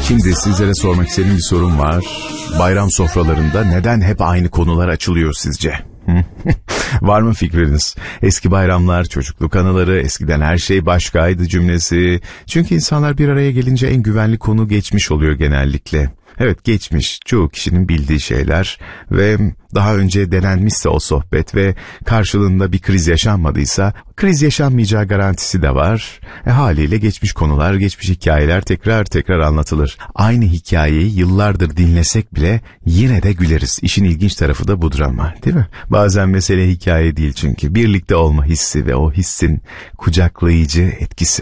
Şimdi sizlere sormak istediğim bir sorum var. Bayram sofralarında neden hep aynı konular açılıyor sizce? Var mı fikriniz? Eski bayramlar, çocukluk anıları, eskiden her şey başkaydı cümlesi. Çünkü insanlar bir araya gelince en güvenli konu geçmiş oluyor genellikle. Evet, geçmiş, çoğu kişinin bildiği şeyler ve daha önce denenmişse o sohbet ve karşılığında bir kriz yaşanmadıysa kriz yaşanmayacağı garantisi de var. Haliyle geçmiş konular, geçmiş hikayeler tekrar anlatılır. Aynı hikayeyi yıllardır dinlesek bile yine de güleriz. İşin ilginç tarafı da budur ama, değil mi? Bazen mesele hikaye değil çünkü birlikte olma hissi ve o hissin kucaklayıcı etkisi.